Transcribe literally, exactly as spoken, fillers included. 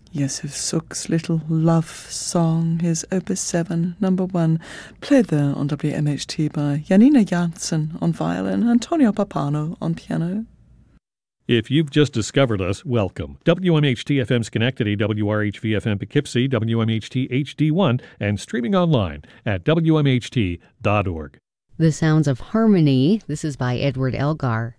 Yusuf Sook's little love song, his Opus seven, number one, played there on W M H T by Janina Janssen on violin, Antonio Papano on piano. If you've just discovered us, welcome. W M H T F M Schenectady, W R H V F M Poughkeepsie, W M H T H D one, and streaming online at W M H T dot org. The Sounds of Harmony. This is by Edward Elgar.